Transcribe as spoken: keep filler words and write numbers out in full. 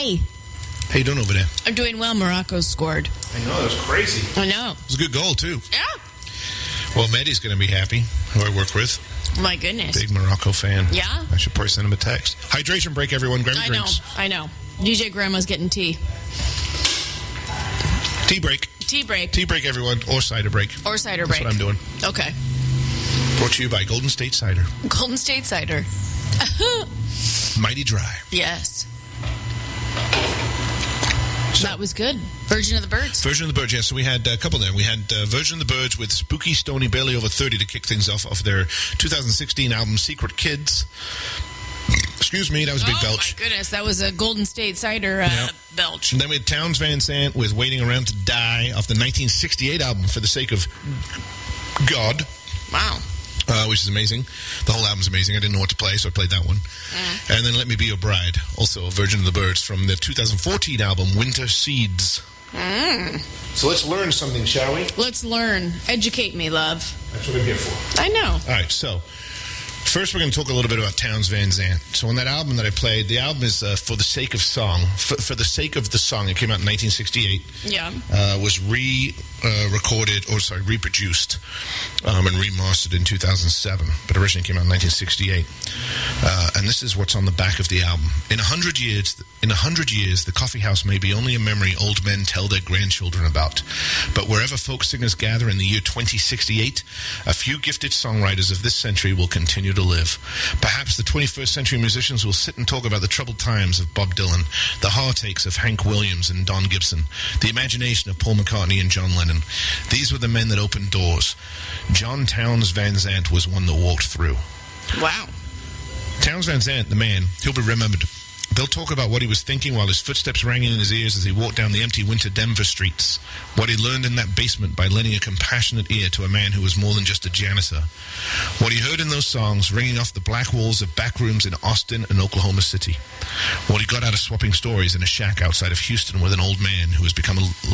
Hi. How you doing over there? I'm doing well. Morocco scored. I know, that was crazy. I know. It was a good goal, too. Yeah. Well, Maddie's going to be happy, who I work with. My goodness. Big Morocco fan. Yeah? I should probably send him a text. Hydration break, everyone. Grab your I drinks. know. I know. D J Grandma's getting tea. Tea break. Tea break. Tea break, everyone. Or cider break. Or cider That's break. what I'm doing. Okay. Brought to you by Golden State Cider. Golden State cider. Mighty dry. Yes. That was good. Virgin of the Birds. Virgin of the Birds, yes. So we had a couple there. We had uh, Virgin of the Birds with Spooky Stony Barely Over thirty to kick things off of their two thousand sixteen album Secret Kids. Excuse me, that was a big oh, belch. my goodness. That was a Golden State cider uh, Yep. belch. And then we had Towns Van Sant with Waiting Around to Die off the nineteen sixty-eight album For the Sake of God. Wow. Uh, which is amazing. The whole album's amazing. I didn't know what to play, so I played that one. Mm. And then Let Me Be Your Bride, also Virgin of the Birds, from the two thousand fourteen album Winter Seeds. Mm. So let's learn something, shall we? Let's learn. Educate me, love. That's what I'm here for. I know. All right, so first we're going to talk a little bit about Towns Van Sant. So on that album that I played, the album is uh, For the Sake of Song. For, for the Sake of the Song, it came out in nineteen sixty-eight. Yeah. Uh, was re-recorded, uh, or sorry, reproduced um, and remastered in two thousand seven, but originally came out in nineteen sixty-eight. Uh, and this is what's on the back of the album. In a hundred years, in a hundred years, the coffee house may be only a memory old men tell their grandchildren about. But wherever folk singers gather in the year twenty sixty-eight, a few gifted songwriters of this century will continue to live. Perhaps the twenty-first century musicians will sit and talk about the troubled times of Bob Dylan, the heartaches of Hank Williams and Don Gibson, the imagination of Paul McCartney and John Lennon. These were the men that opened doors. John Towns Van Sant was one that walked through. Wow. Towns Van Sant, the man, he'll be remembered. They'll talk about what he was thinking while his footsteps rang in his ears as he walked down the empty winter Denver streets. What he learned in that basement by lending a compassionate ear to a man who was more than just a janitor. What he heard in those songs ringing off the black walls of back rooms in Austin and Oklahoma City. What he got out of swapping stories in a shack outside of Houston with an old man who has become a